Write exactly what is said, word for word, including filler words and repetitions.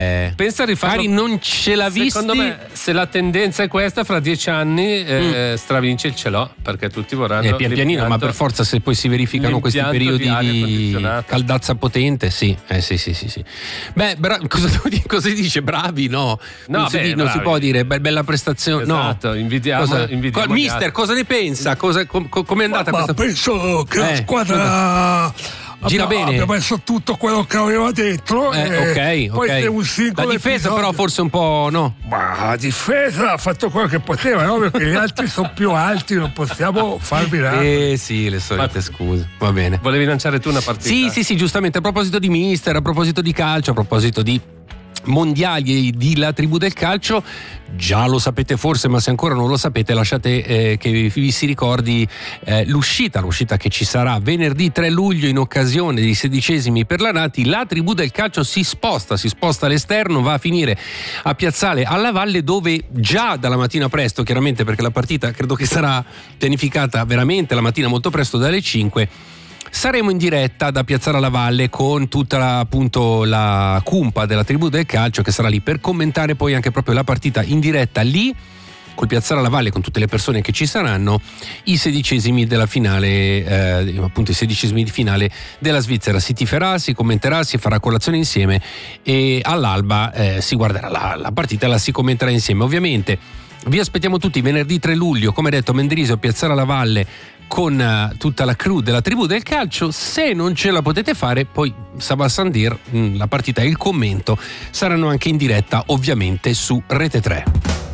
Eh, pensa a rifarlo. Magari non ce l'ha visti. Secondo me, se la tendenza è questa, fra dieci anni eh, mm. stravince il ce l'ho, perché tutti vorranno eh, pian pianino, ma per forza, se poi si verificano questi periodi di, di caldazza potente, sì, eh, sì, sì, sì, sì. Beh, bra- cosa, cosa si dice? Bravi, no? No, non, beh, si, non si può dire be- bella prestazione, esatto, no. Invidiamo, cosa, invidiamo co- Mister, cosa ne pensa? Cosa, com- come è andata ma, questa? Ma penso che eh, la squadra gira abbia, bene, abbia messo tutto quello che aveva dentro, eh, e ok, poi ok. un La difesa episodio. però forse un po' no. Ma la difesa ha fatto quello che poteva, no? Perché gli altri sono più alti, non possiamo farvi Eh sì, le solite ma, scuse. Va bene. Volevi lanciare tu una partita? Sì, sì, sì, giustamente. A proposito di mister, a proposito di calcio, a proposito di mondiali e di La Tribù del Calcio, già lo sapete forse, ma se ancora non lo sapete lasciate eh, che vi si ricordi eh, l'uscita l'uscita che ci sarà venerdì tre luglio in occasione dei sedicesimi per la Nati. La Tribù del Calcio si sposta si sposta all'esterno, va a finire a Piazzale alla Valle, dove già dalla mattina presto, chiaramente perché la partita credo che sarà pianificata veramente la mattina molto presto, dalle cinque saremo in diretta da Piazzale alla Valle con tutta la, appunto la cumpa della Tribù del Calcio, che sarà lì per commentare poi anche proprio la partita in diretta lì col Piazzale alla Valle, con tutte le persone che ci saranno, i sedicesimi della finale, eh, appunto i sedicesimi di finale della Svizzera. Si tiferà, si commenterà, si farà colazione insieme e all'alba eh, si guarderà la, la partita e la si commenterà insieme. Ovviamente vi aspettiamo tutti venerdì tre luglio, come detto, a Mendrisio, Piazzale alla Valle, con uh, tutta la crew della Tribù del Calcio. Se non ce la potete fare, poi Sabah Sandir, mh, la partita e il commento saranno anche in diretta ovviamente su Rete tre.